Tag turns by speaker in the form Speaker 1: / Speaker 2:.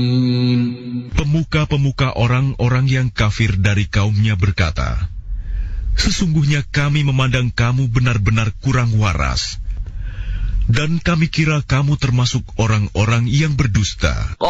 Speaker 1: Pemuka-pemuka orang-orang yang kafir dari kaumnya berkata, "Sesungguhnya kami memandang kamu benar-benar kurang waras, dan kami kira kamu termasuk orang-orang yang berdusta."